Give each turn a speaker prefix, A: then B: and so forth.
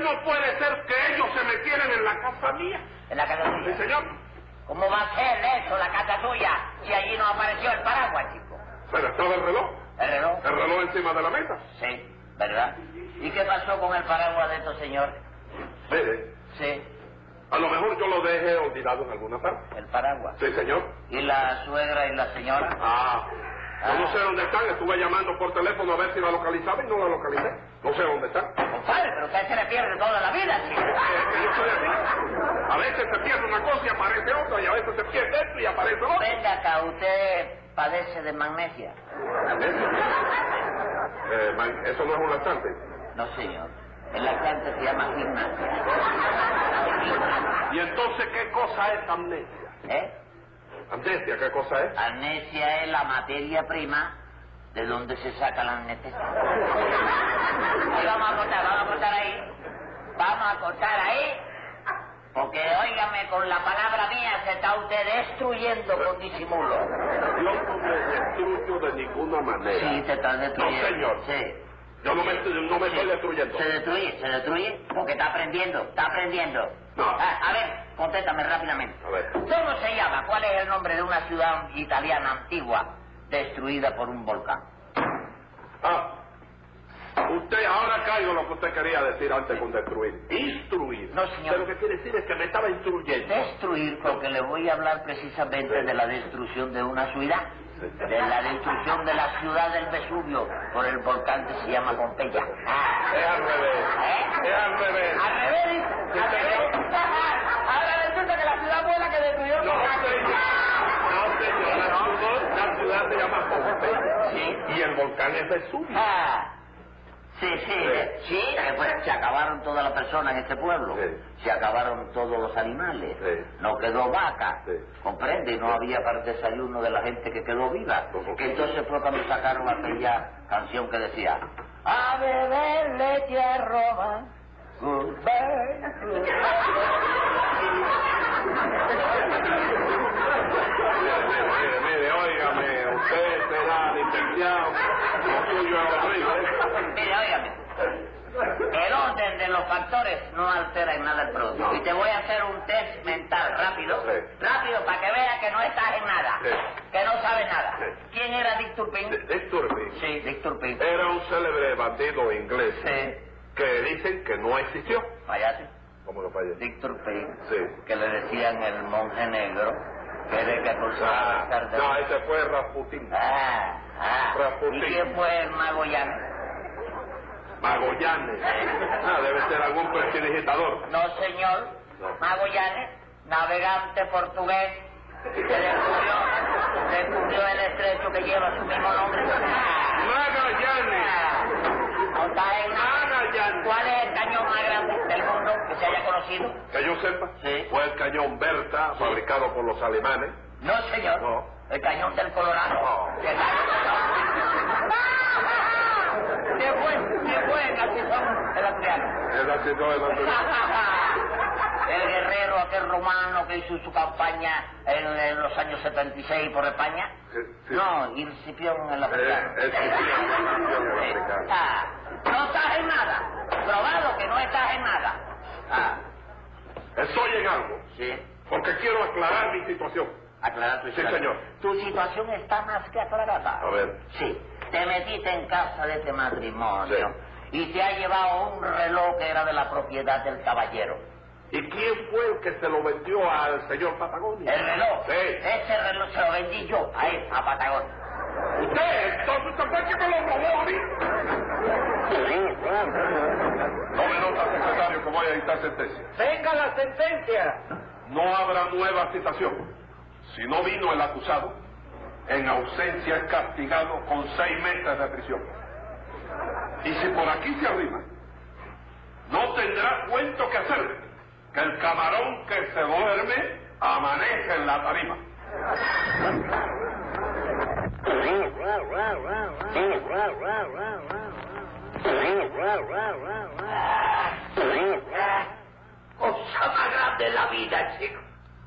A: no puede ser que ellos se metieran en la casa mía?
B: ¿En la casa tuya?
A: Sí, señor.
B: ¿Cómo va a ser eso, la casa tuya, si allí no apareció el paraguas, chico?
A: Pero estaba el reloj.
B: ¿El reloj?
A: El reloj encima de la mesa.
B: Sí, ¿verdad? ¿Y qué pasó con el paraguas de estos señores?
A: Mire,
B: Sí,
A: a lo mejor yo lo dejé olvidado en alguna parte.
B: el paraguas.
A: Sí, señor.
B: ¿Y la suegra y la señora?
A: Yo no sé dónde están. Estuve llamando por teléfono a ver si la localizaba y no la localicé. No sé dónde están.
B: Compadre, pero usted se le pierde toda la vida, chico.
A: Es que yo soy así. A veces se pierde una cosa y aparece otra, y a veces se pierde esto y aparece otra.
B: Venga acá, usted padece de magnesia.
A: Eso no es un laxante.
B: No, señor. El laxante se llama gimnasia.
A: ¿Y entonces qué cosa es amnesia?
B: ¿Eh?
A: Amnesia, ¿qué cosa es?
B: Amnesia es la materia prima de donde se saca la anestesia. Ahí vamos a cortar ahí. Vamos a cortar ahí. Porque, óigame, con la palabra mía se está usted destruyendo con disimulo.
A: Yo no me destruyo de ninguna manera.
B: Sí, se está destruyendo.
A: No, señor.
B: Sí.
A: Yo no me estoy destruyendo.
B: Se destruye, porque está aprendiendo.
A: No.
B: A ver, contéstame rápidamente.
A: A ver.
B: ¿Cómo se llama? ¿Cuál es el nombre de una ciudad italiana antigua destruida por un volcán?
A: Usted ahora caigo lo que usted quería decir antes con destruir. Instruir.
B: No, señor.
A: Pero lo que quiere decir es que me estaba instruyendo.
B: Destruir, porque le voy a hablar precisamente de la destrucción de una ciudad. De la destrucción de la ciudad del Vesubio por el volcán que se llama Pompeya.
A: Es al revés. Es al revés.
B: ¿Al revés? ¿Al revés? Ahora resulta que la ciudad fue la que destruyó.
A: No, señor. La ciudad se llama Pompeya.
B: Sí.
A: Y el volcán es Vesubio.
B: Sí, pues se acabaron todas las personas en este pueblo,
A: Sí.
B: se acabaron todos los animales,
A: Sí.
B: no quedó vaca,
A: Sí.
B: comprende, y no había para el desayuno de la gente que quedó viva, que entonces fue cuando sacaron aquella canción que decía, a beber leche a Roma, goodbye,
A: Mire, óigame, usted será licenciado, lo suyo es horrible.
B: Mire, óigame, el orden de los factores no altera en nada el producto.
A: No.
B: Y te voy a hacer un test mental rápido, rápido, para que veas que no estás en nada, que no sabes nada. ¿Quién era Dick Turpin?
A: Dick Turpin.
B: Sí, Dick Turpin.
A: Era un célebre bandido inglés
B: Sí,
A: que dicen que no existió.
B: fallase.
A: ¿Cómo que falló?
B: Dick Turpin,
A: Sí.
B: que le decían el monje negro, que era el que acusaba a los
A: No, ese fue Rasputín. Rasputín.
B: ¿Y quién fue el mago Llanes?
A: Magallanes. Debe ser algún prestidigitador.
B: No, señor.
A: No.
B: Mago Llanes, navegante portugués, que descubrió el estrecho que lleva su mismo nombre.
A: Magallanes.
B: No está en nada.
A: Magallanes.
B: ¿Cuál es el cañón más grande del mundo que se haya conocido?
A: Que yo sepa,
B: Sí.
A: fue el cañón Berta, fabricado por los alemanes.
B: No, señor.
A: No.
B: El cañón del Colorado.
A: No.
B: ¿Qué fue el cachizón del Adriano?
A: Es así todo el otro.
B: El guerrero, aquel romano que hizo su campaña en los años 76 por España.
A: Sí.
B: No, Escipión el africano. No estás en nada. Probado que no estás en nada.
A: Estoy en algo,
B: Sí.
A: porque quiero aclarar mi situación.
B: Aclarar tu
A: Sí,
B: situación.
A: señor.
B: Tu situación está más que aclarada.
A: A ver.
B: Sí. Te metiste en casa de este matrimonio y te ha llevado un reloj que era de la propiedad del caballero.
A: ¿Y quién fue el que se lo vendió al señor Patagonia?
B: ¿El reloj?
A: Sí.
B: Ese reloj se lo vendí yo a él, a Patagonia.
A: ¿Usted? Entonces usted fue el que me lo robó a mí. Tome nota, secretario, que voy a dictar sentencia.
B: ¡Venga la sentencia!
A: No habrá nueva citación. Si no vino el acusado, en ausencia es castigado con 6 meses de prisión. Y si por aquí se arrima, no tendrá cuento que hacer, que el camarón que se duerme amanece en la tarima. Cosa más grande en la vida, chico.